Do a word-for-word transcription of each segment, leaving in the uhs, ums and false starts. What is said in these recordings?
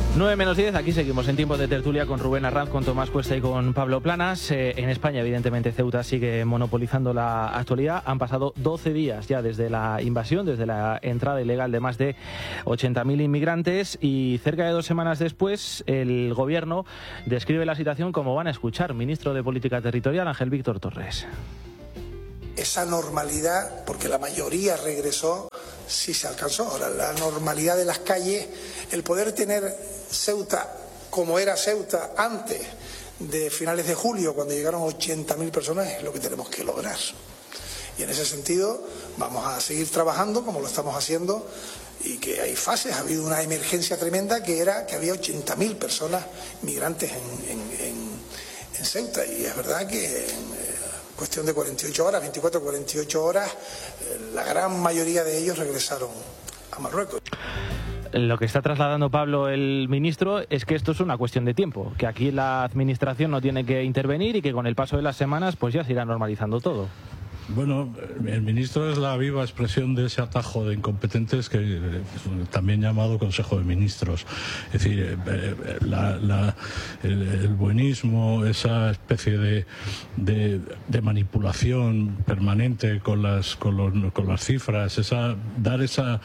nueve menos diez, aquí seguimos en tiempo de tertulia con Rubén Arranz, con Tomás Cuesta y con Pablo Planas. Eh, en España, evidentemente, Ceuta sigue monopolizando la actualidad. Han pasado doce días ya desde la invasión, desde la entrada ilegal de más de ochenta mil inmigrantes, y cerca de dos semanas después el Gobierno describe la situación como van a escuchar. Ministro de Política Territorial, Ángel Víctor Torres. Esa normalidad, porque la mayoría regresó, sí se alcanzó. Ahora, la normalidad de las calles, el poder tener Ceuta como era Ceuta antes de finales de julio, cuando llegaron ochenta mil personas, es lo que tenemos que lograr. Y en ese sentido vamos a seguir trabajando como lo estamos haciendo, y que hay fases. Ha habido una emergencia tremenda que era que había ochenta mil personas migrantes en, en, en, en Ceuta, y es verdad que en cuestión de cuarenta y ocho horas, veinticuatro a cuarenta y ocho horas, la gran mayoría de ellos regresaron a Marruecos. Lo que está trasladando Pablo, el ministro, es que esto es una cuestión de tiempo, que aquí la administración no tiene que intervenir y que con el paso de las semanas pues ya se irá normalizando todo. Bueno, el ministro es la viva expresión de ese atajo de incompetentes que también llamado Consejo de Ministros. Es decir, la, la, el, el buenismo, esa especie de, de, de manipulación permanente con las, con, los, con las cifras, esa, dar esa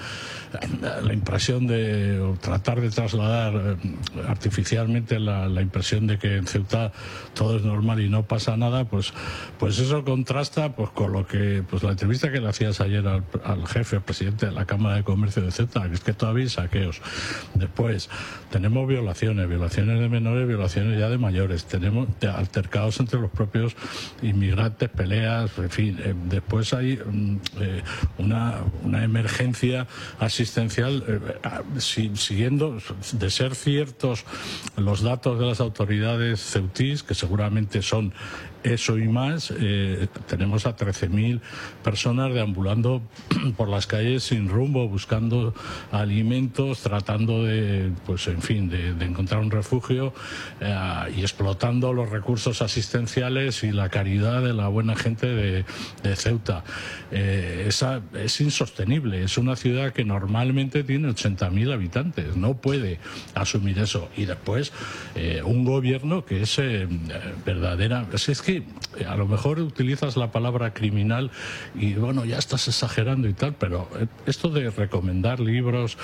la impresión de, o tratar de trasladar artificialmente la, la impresión de que en Ceuta todo es normal y no pasa nada, pues, pues eso contrasta pues con lo que, pues la entrevista que le hacías ayer al, al jefe, al presidente de la Cámara de Comercio de Ceuta, que es que todavía hay saqueos. Después, tenemos violaciones, violaciones de menores, violaciones ya de mayores, tenemos altercados entre los propios inmigrantes, peleas, en fin. Eh, después hay eh, una, una emergencia asistencial, eh, si, siguiendo, de ser ciertos los datos de las autoridades ceutís, que seguramente son eso y más, eh, tenemos a trece mil personas deambulando por las calles sin rumbo, buscando alimentos, tratando de, pues en fin, de, de encontrar un refugio, eh, y explotando los recursos asistenciales y la caridad de la buena gente de, de Ceuta. Eh, esa es insostenible. Es una ciudad que normalmente tiene ochenta mil habitantes. No puede asumir eso. Y después, eh, un gobierno que es eh, verdadera... Es, es que a lo mejor utilizas la palabra criminal y bueno, ya estás exagerando y tal, pero esto de recomendar libros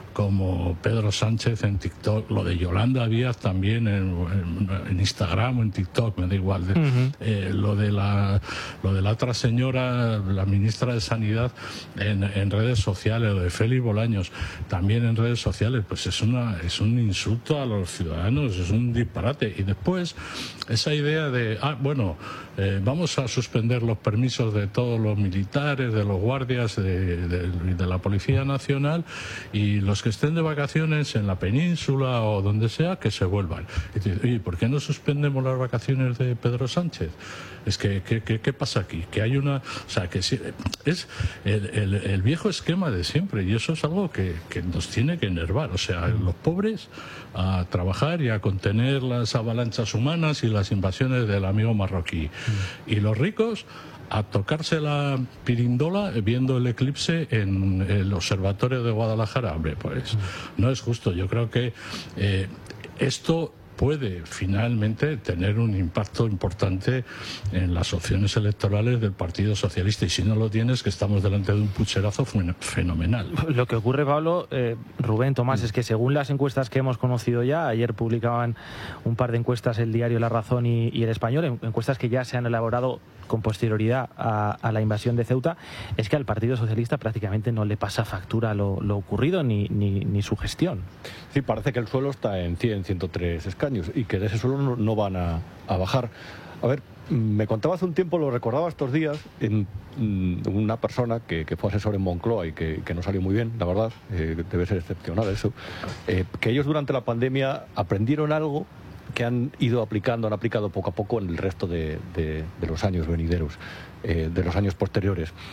como Pedro Sánchez en TikTok, lo de Yolanda Díaz también en, en, en Instagram o en TikTok, me da igual, uh-huh. eh, lo de la lo de la otra señora, la ministra de Sanidad en, en redes sociales, lo de Félix Bolaños también en redes sociales, pues es una es un insulto a los ciudadanos, es un disparate. Y después esa idea de, ah, bueno, eh, vamos a suspender los permisos de todos los militares, de los guardias, de, de, de la Policía Nacional, y los que estén de vacaciones en la península o donde sea, que se vuelvan. Y te, oye, ¿por qué no suspendemos las vacaciones de Pedro Sánchez? Es que, ¿qué, qué, qué pasa aquí? Que hay una... O sea, que sí, es el, el, el viejo esquema de siempre, y eso es algo que, que nos tiene que enervar. O sea, los pobres a trabajar y a contener las avalanchas humanas y las invasiones del amigo marroquí. Mm. Y los ricos a tocarse la pirindola viendo el eclipse en el observatorio de Guadalajara. Hombre, pues no es justo. Yo creo que eh, esto puede finalmente tener un impacto importante en las opciones electorales del Partido Socialista, y si no lo tienes, que estamos delante de un pucherazo fenomenal. Lo que ocurre, Pablo, eh, Rubén, Tomás, es que según las encuestas que hemos conocido ya, ayer publicaban un par de encuestas el diario La Razón y, y El Español, encuestas que ya se han elaborado con posterioridad a, a la invasión de Ceuta, es que al Partido Socialista prácticamente no le pasa factura lo, lo ocurrido ni, ni, ni su gestión. Sí, parece que el suelo está en cien, ciento tres escaños y que de ese suelo no, no van a, a bajar. A ver, me contaba hace un tiempo, lo recordaba estos días, en, en una persona que, que fue asesor en Moncloa y que, que no salió muy bien, la verdad, eh, debe ser excepcional eso, eh, que ellos durante la pandemia aprendieron algo que han ido aplicando, han aplicado poco a poco en el resto de, de, de los años venideros, eh, de los años posteriores.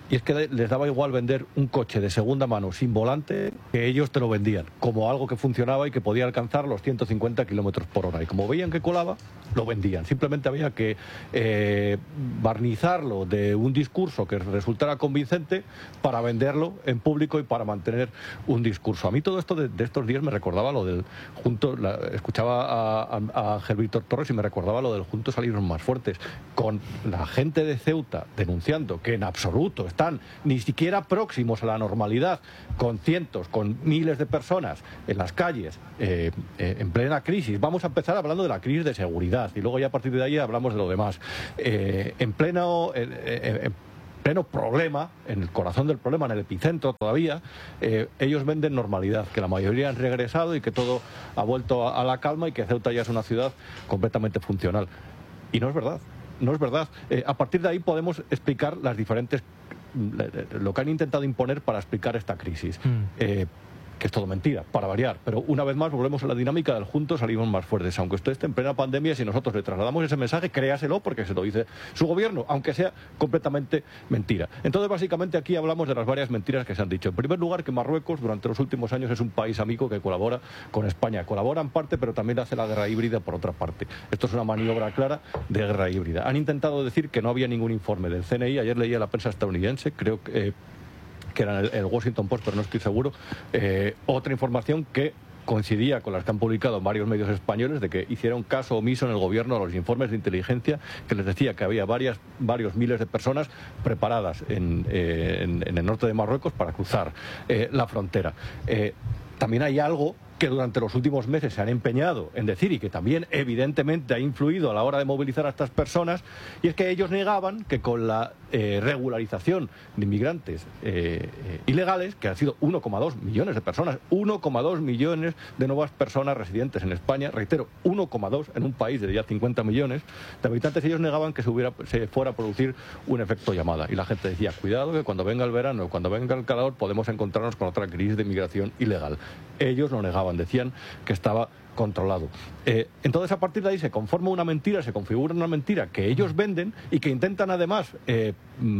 Y es que les daba igual vender un coche de segunda mano sin volante, que ellos te lo vendían como algo que funcionaba y que podía alcanzar los ciento cincuenta kilómetros por hora. Y como veían que colaba, lo vendían. Simplemente había que eh, barnizarlo de un discurso que resultara convincente para venderlo en público y para mantener un discurso. A mí todo esto de, de estos días me recordaba lo del junto, la, escuchaba a, a, a Ángel Víctor Torres y me recordaba lo del juntos salimos más fuertes, con la gente de Ceuta denunciando que en absoluto están ni siquiera próximos a la normalidad, con cientos, con miles de personas en las calles, eh, eh, en plena crisis. Vamos a empezar hablando de la crisis de seguridad y luego ya a partir de ahí hablamos de lo demás. Eh, en pleno... Eh, eh, en pleno problema, en el corazón del problema, en el epicentro todavía, eh, ellos venden normalidad, que la mayoría han regresado y que todo ha vuelto a, a la calma y que Ceuta ya es una ciudad completamente funcional. Y no es verdad, no es verdad. Eh, a partir de ahí podemos explicar las diferentes, lo que han intentado imponer para explicar esta crisis. Mm. Eh, que es todo mentira, para variar, pero una vez más volvemos a la dinámica del juntos salimos más fuertes. Aunque usted esté en plena pandemia, si nosotros le trasladamos ese mensaje, créaselo porque se lo dice su gobierno, aunque sea completamente mentira. Entonces, básicamente aquí hablamos de las varias mentiras que se han dicho. En primer lugar, que Marruecos durante los últimos años es un país amigo que colabora con España. Colabora en parte, pero también hace la guerra híbrida por otra parte. Esto es una maniobra clara de guerra híbrida. Han intentado decir que no había ningún informe del C N I. Ayer leía la prensa estadounidense, creo que... Eh, que era el, el Washington Post, pero no estoy seguro, eh, otra información que coincidía con las que han publicado varios medios españoles de que hicieron caso omiso en el gobierno a los informes de inteligencia que les decía que había varias, varios miles de personas preparadas en, eh, en, en el norte de Marruecos para cruzar eh, la frontera. Eh, también hay algo que durante los últimos meses se han empeñado en decir y que también evidentemente ha influido a la hora de movilizar a estas personas, y es que ellos negaban que con la eh, regularización de inmigrantes eh, eh, ilegales, que han sido uno coma dos millones de personas, uno coma dos millones de nuevas personas residentes en España, reitero, uno coma dos en un país de ya cincuenta millones de habitantes, ellos negaban que se, hubiera, se fuera a producir un efecto llamada. Y la gente decía, cuidado que cuando venga el verano, cuando venga el calor, podemos encontrarnos con otra crisis de inmigración ilegal. Ellos lo negaban. Decían que estaba controlado. Eh, entonces, a partir de ahí se conforma una mentira, se configura una mentira que ellos venden y que intentan además eh,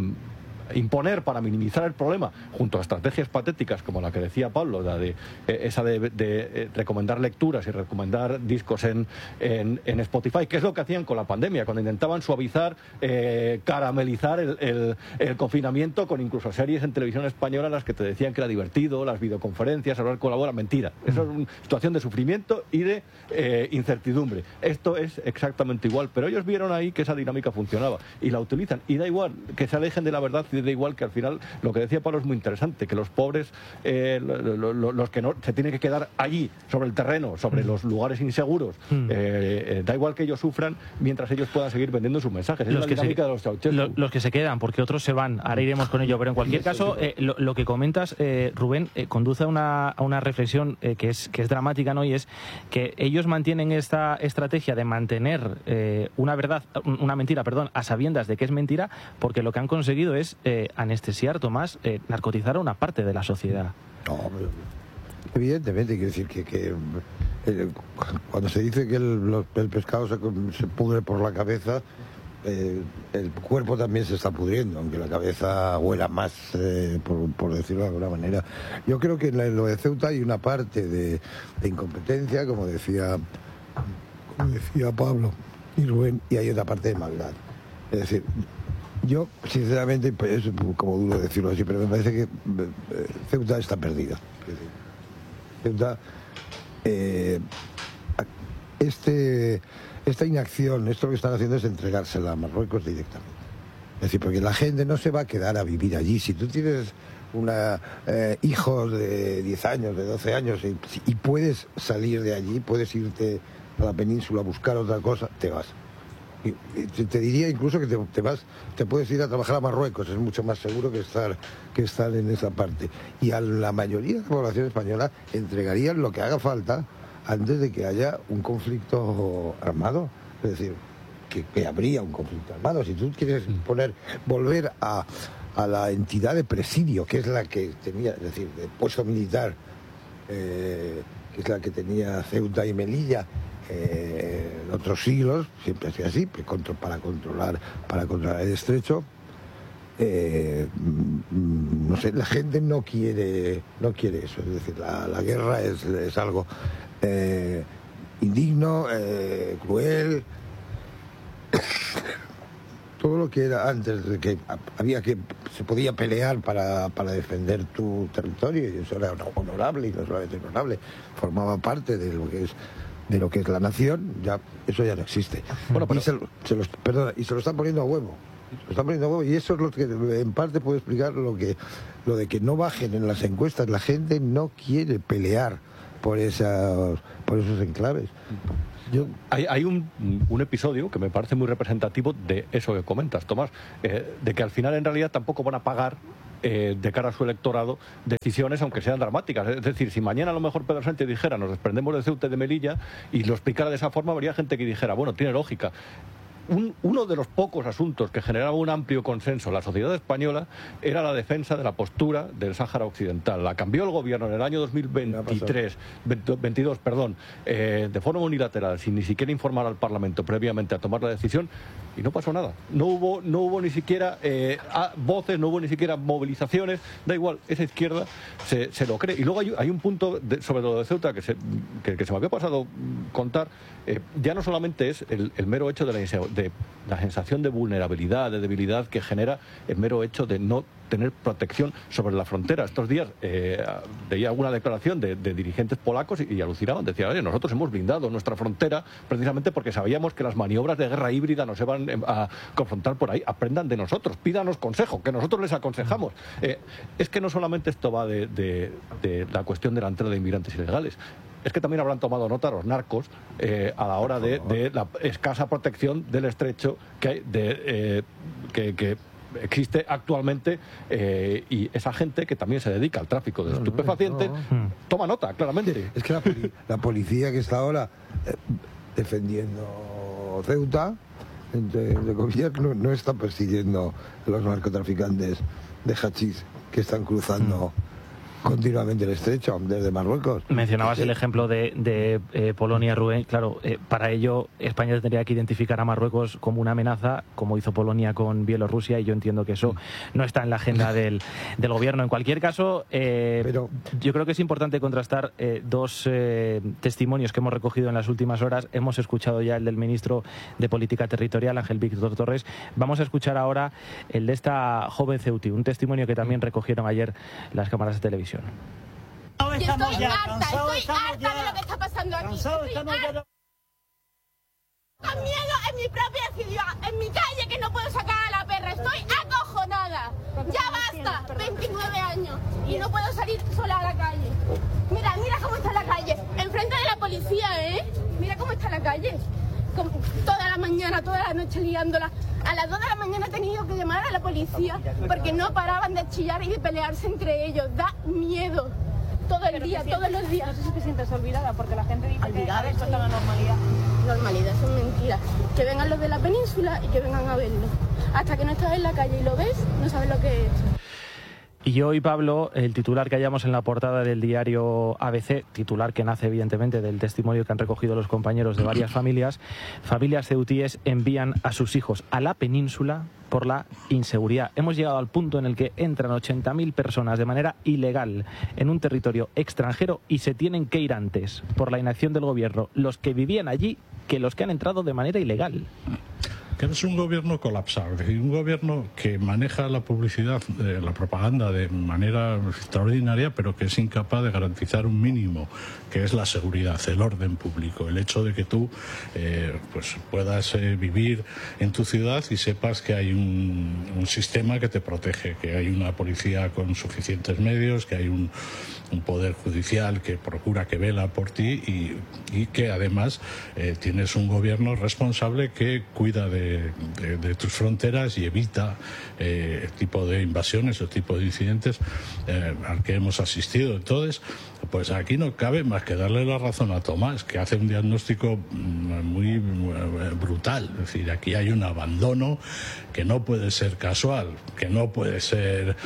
imponer para minimizar el problema, junto a estrategias patéticas como la que decía Pablo, la de eh, esa de, de, de recomendar lecturas y recomendar discos en, en, en Spotify, que es lo que hacían con la pandemia, cuando intentaban suavizar, eh, caramelizar el, el, el confinamiento con incluso series en televisión española en las que te decían que era divertido, las videoconferencias, hablar con la bola, mentira. Eso es una situación de sufrimiento y de eh, incertidumbre. Esto es exactamente igual, pero ellos vieron ahí que esa dinámica funcionaba y la utilizan, y da igual que se alejen de la verdad, da igual que al final, lo que decía Pablo es muy interesante, que los pobres, eh, lo, lo, los que no se tienen que quedar allí, sobre el terreno, sobre mm. los lugares inseguros, mm. eh, eh, da igual que ellos sufran mientras ellos puedan seguir vendiendo sus mensajes. Es los, la que se, de los, lo, los que se quedan, porque otros se van, ahora iremos con ello, pero en cualquier caso, eh, lo, lo que comentas, eh, Rubén, eh, conduce a una, a una reflexión eh, que, es, que es dramática, ¿no? Y es que ellos mantienen esta estrategia de mantener eh, una verdad, una mentira, perdón, a sabiendas de que es mentira, porque lo que han conseguido es eh, anestesiar, Tomás, eh, narcotizar a una parte de la sociedad. No, evidentemente, quiero decir que, que eh, cuando se dice que el, los, el pescado se, se pudre por la cabeza, eh, el cuerpo también se está pudriendo, aunque la cabeza huela más, eh, por, por decirlo de alguna manera. Yo creo que en lo de Ceuta hay una parte de, de incompetencia, como decía, como decía Pablo y Rubén, y hay otra parte de maldad. Es decir, yo, sinceramente, pues, es como duro decirlo así, pero me parece que eh, Ceuta está perdida. Ceuta, eh, este, esta inacción, esto que están haciendo es entregársela a Marruecos directamente. Es decir, porque la gente no se va a quedar a vivir allí. Si tú tienes una, eh, hijos de diez años, de doce años, y, y puedes salir de allí, puedes irte a la península a buscar otra cosa, te vas. Y, y te diría incluso que te, te vas, te puedes ir a trabajar a Marruecos, es mucho más seguro que estar, que estar en esa parte. Y a la mayoría de la población española entregarían lo que haga falta antes de que haya un conflicto armado. Es decir, que, que habría un conflicto armado. Si tú quieres poner, volver a, a la entidad de presidio, que es la que tenía, es decir, de puesto militar, eh, que es la que tenía Ceuta y Melilla, Eh, en otros siglos, siempre ha sido así, para controlar, para controlar el estrecho, eh, no sé, la gente no quiere no quiere eso, es decir, la, la guerra es, es algo eh, indigno, eh, cruel. Todo lo que era antes de que había que se podía pelear para, para defender tu territorio, y eso era honorable, y no solamente honorable, formaba parte de lo que es de lo que es la nación, ya eso ya no existe. Bueno, pero... y, se, se los, perdona, y se lo están poniendo a huevo. Se lo están poniendo a huevo, y eso es lo que en parte puede explicar lo que lo de que no bajen en las encuestas. La gente no quiere pelear por esas, por esos enclaves. Yo... Hay, hay un, un episodio que me parece muy representativo de eso que comentas, Tomás, eh, de que al final en realidad tampoco van a pagar eh, de cara a su electorado decisiones aunque sean dramáticas. Es decir, si mañana a lo mejor Pedro Sánchez dijera nos desprendemos de Ceuta y de Melilla y lo explicara de esa forma, habría gente que dijera, bueno, tiene lógica. Un, uno de los pocos asuntos que generaba un amplio consenso en la sociedad española era la defensa de la postura del Sáhara Occidental. La cambió el gobierno en el año dos mil veintitrés, veintidós, perdón, eh, de forma unilateral, sin ni siquiera informar al Parlamento previamente a tomar la decisión, y no pasó nada. No hubo, no hubo ni siquiera eh, voces, no hubo ni siquiera movilizaciones. Da igual, esa izquierda se, se lo cree. Y luego hay, hay un punto de, sobre lo de Ceuta que se, que, que se me había pasado contar. Eh, ya no solamente es el, el mero hecho de la, de la sensación de vulnerabilidad, de debilidad que genera el mero hecho de no tener protección sobre la frontera. Estos días eh, veía alguna declaración de, de dirigentes polacos y, y alucinaban, decían, oye, nosotros hemos blindado nuestra frontera precisamente porque sabíamos que las maniobras de guerra híbrida nos iban a confrontar por ahí. Aprendan de nosotros, pídanos consejo, que nosotros les aconsejamos. Eh, es que no solamente esto va de, de, de la cuestión de la entrada de inmigrantes ilegales, es que también habrán tomado nota los narcos eh, a la hora de, de la escasa protección del estrecho que hay de, eh, que, que existe actualmente, eh, y esa gente que también se dedica al tráfico de estupefacientes no, no. toma nota, claramente. Es que la, poli la policía que está ahora eh, defendiendo Ceuta, entre, entre comillas, no, no está persiguiendo a los narcotraficantes de hachís que están cruzando mm. continuamente el estrecho desde Marruecos. Mencionabas el ejemplo de, de eh, Polonia, Rubén. Claro, eh, para ello España tendría que identificar a Marruecos como una amenaza, como hizo Polonia con Bielorrusia, y yo entiendo que eso no está en la agenda del, del gobierno. En cualquier caso, eh, Pero... yo creo que es importante contrastar eh, dos eh, testimonios que hemos recogido en las últimas horas. Hemos escuchado ya el del ministro de Política Territorial, Ángel Víctor Torres. Vamos a escuchar ahora el de esta joven ceutí, un testimonio que también recogieron ayer las cámaras de televisión. Yo estoy ya, harta, estoy harta ya. de lo que está pasando aquí. Estoy harta. Con miedo en mi propia ciudad, en mi calle, que no puedo sacar a la perra. Estoy acojonada. Ya basta, veintinueve años y no puedo salir sola a la calle. Mira, mira cómo está la calle, enfrente de la policía, ¿eh? Mira cómo está la calle. Con toda la mañana, toda la noche liándola. A las dos de la mañana he tenido que llamar a la policía porque no paraban de chillar y de pelearse entre ellos. Da miedo. Todo el día, todos los días. No sé si te sientes olvidada porque la gente dice olvidada, que esto está la normalidad. Normalidad, son mentiras. Que vengan los de la península y que vengan a verlo. Hasta que no estás en la calle y lo ves, no sabes lo que es. Y hoy, Pablo, el titular que hallamos en la portada del diario A B C, titular que nace evidentemente del testimonio que han recogido los compañeros de varias familias, familias ceutíes envían a sus hijos a la península por la inseguridad. Hemos llegado al punto en el que entran ochenta mil personas de manera ilegal en un territorio extranjero y se tienen que ir antes, por la inacción del gobierno, los que vivían allí que los que han entrado de manera ilegal. Que es un gobierno colapsado, es decir, un gobierno que maneja la publicidad, eh, la propaganda de manera extraordinaria, pero que es incapaz de garantizar un mínimo, que es la seguridad, el orden público, el hecho de que tú eh, pues puedas eh, vivir en tu ciudad y sepas que hay un, un sistema que te protege, que hay una policía con suficientes medios, que hay un, un poder judicial que procura, que vela por ti, y, y que además eh, tienes un gobierno responsable que cuida de De, de, de tus fronteras y evita eh, el tipo de invasiones, el tipo de incidentes eh, al que hemos asistido. Entonces, pues aquí no cabe más que darle la razón a Tomás, que hace un diagnóstico muy, muy brutal. Es decir, aquí hay un abandono que no puede ser casual, que no puede ser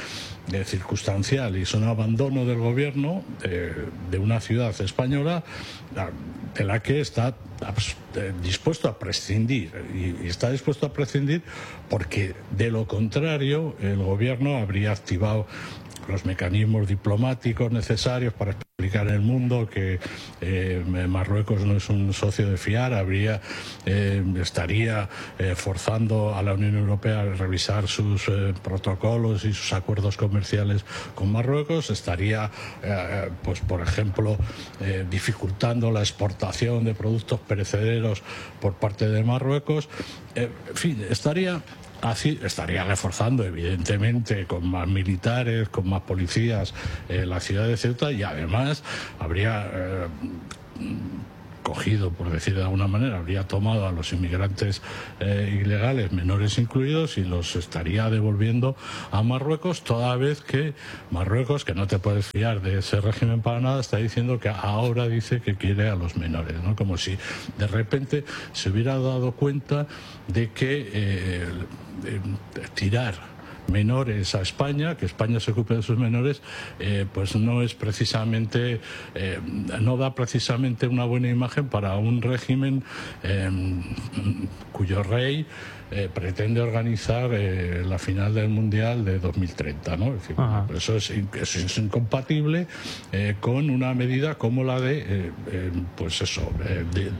eh, circunstancial y es un abandono del gobierno de, de una ciudad española de la que está dispuesto a prescindir y, y está dispuesto a prescindir porque de lo contrario el gobierno habría activado los mecanismos diplomáticos necesarios para explicar en el mundo que eh, Marruecos no es un socio de fiar, habría eh, estaría eh, forzando a la Unión Europea a revisar sus eh, protocolos y sus acuerdos comerciales con Marruecos, estaría, eh, pues por ejemplo, eh, dificultando la exportación de productos perecederos por parte de Marruecos, eh, en fin, estaría Así estaría reforzando, evidentemente, con más militares, con más policías, eh, la ciudad de Ceuta y además habría eh, cogido, por decir de alguna manera, habría tomado a los inmigrantes eh, ilegales, menores incluidos, y los estaría devolviendo a Marruecos, toda vez que Marruecos, que no te puedes fiar de ese régimen para nada, está diciendo que ahora dice que quiere a los menores, ¿no? Como si de repente se hubiera dado cuenta de que eh, de, de tirar menores a España, que España se ocupe de sus menores, eh, pues no es precisamente, eh, no da precisamente una buena imagen para un régimen eh, cuyo rey eh, pretende organizar eh, la final del Mundial de dos mil treinta, ¿no? Es decir, eso, es, eso es incompatible eh, con una medida como la de, eh, eh, pues eso, eh, de,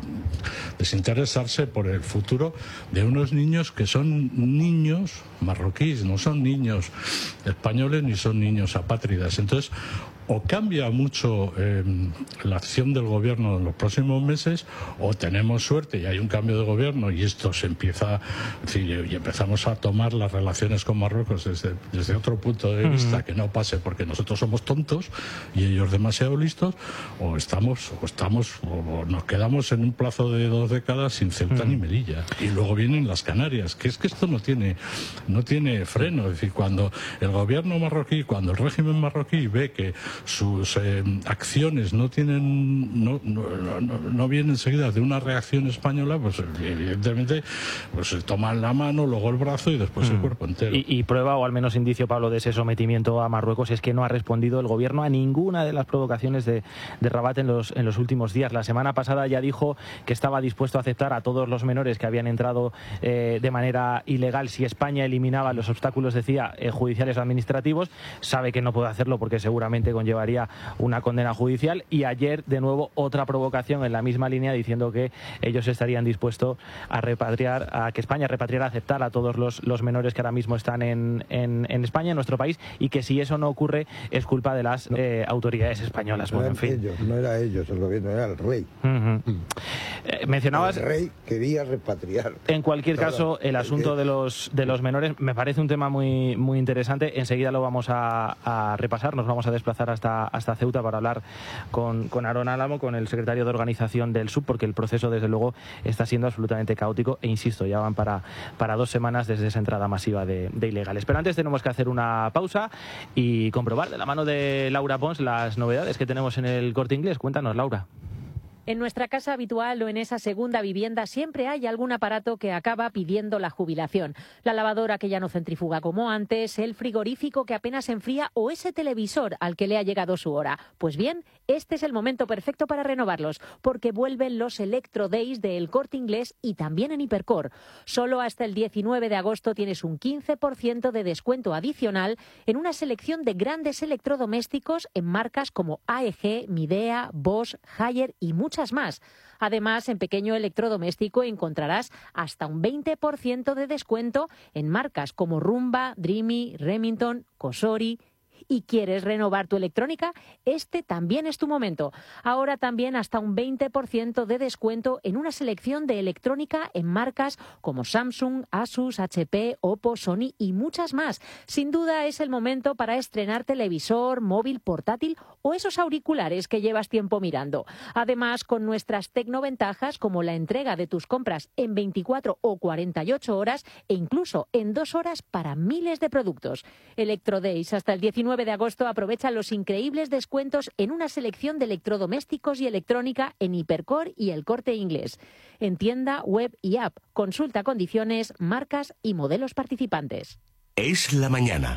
desinteresarse por el futuro de unos niños que son niños marroquíes, no son niños españoles ni son niños apátridas. Entonces, o cambia mucho eh, la acción del gobierno en los próximos meses, o tenemos suerte y hay un cambio de gobierno y esto se empieza, es decir, y empezamos a tomar las relaciones con Marruecos desde, desde otro punto de vista, uh-huh. que no pase porque nosotros somos tontos y ellos demasiado listos, o estamos o estamos o nos quedamos en un plazo de dos décadas sin Ceuta uh-huh. ni Melilla, y luego vienen las Canarias, que es que esto no tiene no tiene freno. Es decir, cuando el gobierno marroquí, cuando el régimen marroquí ve que sus eh, acciones no tienen no, no, no, no vienen seguidas de una reacción española, pues evidentemente pues se toman la mano, luego el brazo y después mm. el cuerpo entero. Y, y prueba, o al menos indicio, Pablo, de ese sometimiento a Marruecos es que no ha respondido el gobierno a ninguna de las provocaciones de, de Rabat en los, en los últimos días. La semana pasada ya dijo que estaba dispuesto a aceptar a todos los menores que habían entrado eh, de manera ilegal si España eliminaba los obstáculos, decía, eh, judiciales o administrativos. Sabe que no puede hacerlo porque seguramente con llevaría una condena judicial, y ayer de nuevo otra provocación en la misma línea diciendo que ellos estarían dispuestos a repatriar, a que España repatriara, aceptar a todos los, los menores que ahora mismo están en, en, en España, en nuestro país, y que si eso no ocurre es culpa de las eh, autoridades españolas. No, bueno, en fin. ellos, no era ellos el gobierno, era el rey. Uh-huh. eh, mencionabas... El rey quería repatriar. En cualquier Toda, caso, el asunto de los, de los menores me parece un tema muy, muy interesante. Enseguida lo vamos a, a repasar, nos vamos a desplazar hasta hasta Ceuta para hablar con, con Aarón Álamo, con el secretario de organización del S U B, porque el proceso desde luego está siendo absolutamente caótico e insisto, ya van para, para dos semanas desde esa entrada masiva de, de ilegales. Pero antes tenemos que hacer una pausa y comprobar de la mano de Laura Pons las novedades que tenemos en el Corte Inglés. Cuéntanos, Laura. En nuestra casa habitual o en esa segunda vivienda siempre hay algún aparato que acaba pidiendo la jubilación. La lavadora que ya no centrifuga como antes, el frigorífico que apenas enfría o ese televisor al que le ha llegado su hora. Pues bien, este es el momento perfecto para renovarlos, porque vuelven los Electro Days de El Corte Inglés y también en Hipercor. Solo hasta el diecinueve de agosto tienes un quince por ciento de descuento adicional en una selección de grandes electrodomésticos en marcas como A E G, Midea, Bosch, Haier y muchas muchas más. Además, en pequeño electrodoméstico encontrarás hasta un veinte por ciento de descuento en marcas como Rumba, Dreamy, Remington, Cosori. ¿Y quieres renovar tu electrónica? Este también es tu momento. Ahora también hasta un veinte por ciento de descuento en una selección de electrónica en marcas como Samsung, Asus, H P, Oppo, Sony y muchas más. Sin duda es el momento para estrenar televisor, móvil, portátil o esos auriculares que llevas tiempo mirando. Además, con nuestras tecnoventajas como la entrega de tus compras en veinticuatro o cuarenta y ocho horas e incluso en dos horas para miles de productos. Electrodays hasta el diecinueve de agosto aprovecha los increíbles descuentos en una selección de electrodomésticos y electrónica en Hipercor y El Corte Inglés. En tienda, web y app. Consulta condiciones, marcas y modelos participantes. Es la mañana.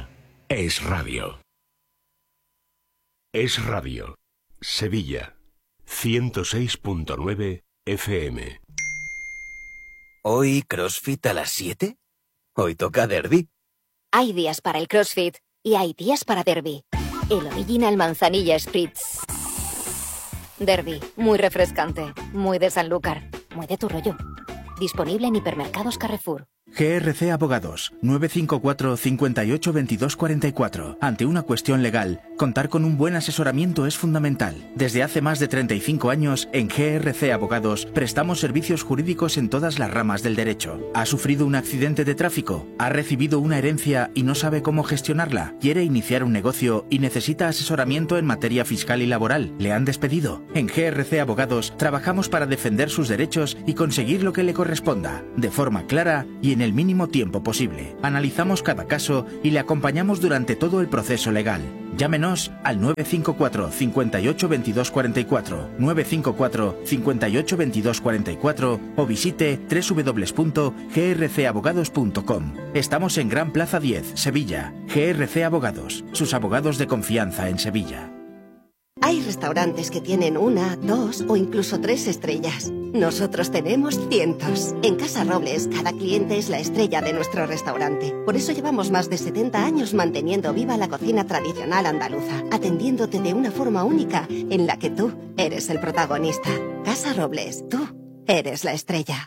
Es radio. Es radio. Sevilla. ciento seis punto nueve F M. ¿Hoy CrossFit a las siete? Hoy toca derbi. Hay días para el CrossFit y hay días para derbi. El Original Manzanilla Spritz. Derbi, muy refrescante, muy de Sanlúcar, muy de tu rollo. Disponible en hipermercados Carrefour. G R C Abogados, nueve cinco cuatro, cinco ocho, veintidós cuarenta y cuatro. Ante una cuestión legal, contar con un buen asesoramiento es fundamental. Desde hace más de treinta y cinco años, en G R C Abogados, prestamos servicios jurídicos en todas las ramas del derecho. ¿Ha sufrido un accidente de tráfico? ¿Ha recibido una herencia y no sabe cómo gestionarla? ¿Quiere iniciar un negocio y necesita asesoramiento en materia fiscal y laboral? ¿Le han despedido? En G R C Abogados, trabajamos para defender sus derechos y conseguir lo que le corresponda, de forma clara y en el mínimo tiempo posible. Analizamos cada caso y le acompañamos durante todo el proceso legal. Llámenos al nueve cinco cuatro, cinco ocho, veintidós cuarenta y cuatro, nueve cinco cuatro, cinco ocho, veintidós cuarenta y cuatro o visite doble u doble u doble u punto g r c abogados punto com. Estamos en Gran Plaza diez, Sevilla. G R C Abogados, sus abogados de confianza en Sevilla. Hay restaurantes que tienen una, dos o incluso tres estrellas. Nosotros tenemos cientos. En Casa Robles, cada cliente es la estrella de nuestro restaurante. Por eso llevamos más de setenta años manteniendo viva la cocina tradicional andaluza, atendiéndote de una forma única en la que tú eres el protagonista. Casa Robles, tú eres la estrella.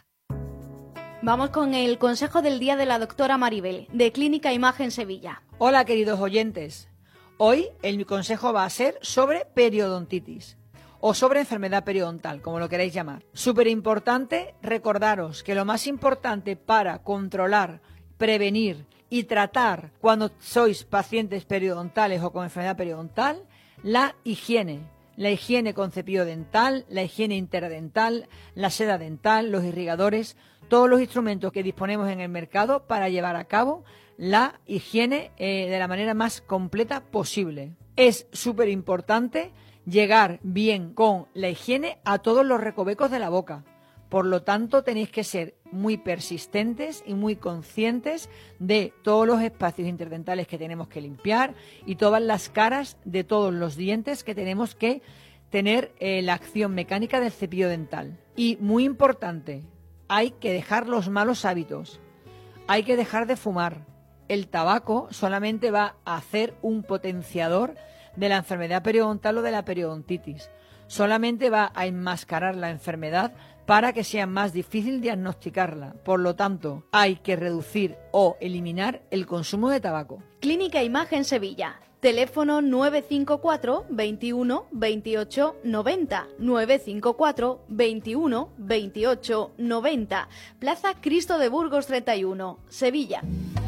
Vamos con el consejo del día de la doctora Maribel, de Clínica Imagen Sevilla. Hola, queridos oyentes. Hoy el mi consejo va a ser sobre periodontitis o sobre enfermedad periodontal, como lo queráis llamar. Súper importante recordaros que lo más importante para controlar, prevenir y tratar cuando sois pacientes periodontales o con enfermedad periodontal, la higiene. La higiene con cepillo dental, la higiene interdental, la seda dental, los irrigadores, todos los instrumentos que disponemos en el mercado para llevar a cabo la higiene eh, de la manera más completa posible. Es súper importante llegar bien con la higiene a todos los recovecos de la boca. Por lo tanto, tenéis que ser muy persistentes y muy conscientes de todos los espacios interdentales que tenemos que limpiar y todas las caras de todos los dientes que tenemos que tener eh, la acción mecánica del cepillo dental. Y muy importante, hay que dejar los malos hábitos. Hay que dejar de fumar. El tabaco solamente va a hacer un potenciador de la enfermedad periodontal o de la periodontitis. Solamente va a enmascarar la enfermedad para que sea más difícil diagnosticarla. Por lo tanto, hay que reducir o eliminar el consumo de tabaco. Clínica Imagen Sevilla. Teléfono nueve cinco cuatro, veintiuno, veintiocho, noventa. nueve cinco cuatro, veintiuno, veintiocho, noventa. Plaza Cristo de Burgos treinta y uno, Sevilla.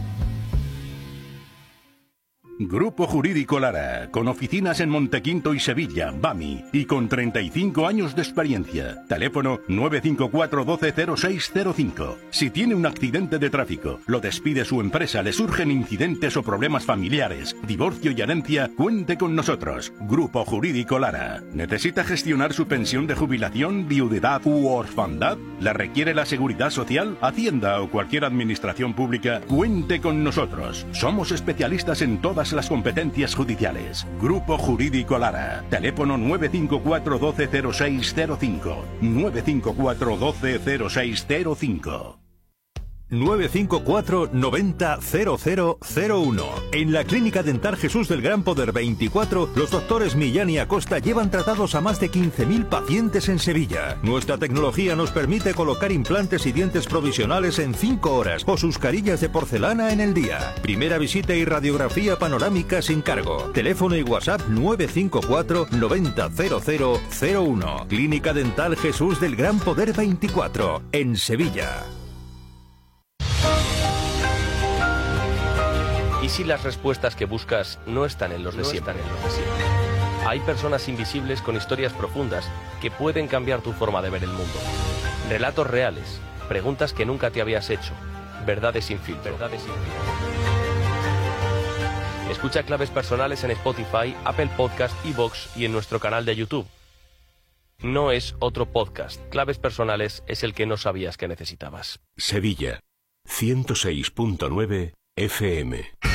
Grupo Jurídico Lara, con oficinas en Montequinto y Sevilla, Bami, y con treinta y cinco años de experiencia. Teléfono nueve cinco cuatro, doce, cero seis cero cinco. Si tiene un accidente de tráfico, lo despide su empresa, le surgen incidentes o problemas familiares, divorcio y herencia, cuente con nosotros. Grupo Jurídico Lara. ¿Necesita gestionar su pensión de jubilación, viudedad u orfandad? ¿La requiere la Seguridad Social, Hacienda o cualquier administración pública? Cuente con nosotros. Somos especialistas en todas las competencias judiciales. Grupo Jurídico Lara. Teléfono nueve cinco cuatro, doce, cero seis cero cinco. nueve cinco cuatro, doce, cero seis cero cinco. nueve cinco cuatro, noventa, cero cero cero uno. En la Clínica Dental Jesús del Gran Poder veinticuatro, los doctores Millán y Acosta llevan tratados a más de quince mil pacientes en Sevilla. Nuestra tecnología nos permite colocar implantes y dientes provisionales en cinco horas o sus carillas de porcelana en el día. Primera visita y radiografía panorámica sin cargo. Teléfono y WhatsApp nueve cinco cuatro, noventa, cero cero cero uno. Clínica Dental Jesús del Gran Poder veinticuatro, en Sevilla. ¿Y si las respuestas que buscas no están en los de siempre? Hay personas invisibles con historias profundas que pueden cambiar tu forma de ver el mundo. Relatos reales, preguntas que nunca te habías hecho, verdades sin filtro. Verdades sin filtro. Escucha Claves Personales en Spotify, Apple Podcast, iVoox y en nuestro canal de YouTube. No es otro podcast. Claves Personales es el que no sabías que necesitabas. Sevilla, ciento seis punto nueve F M.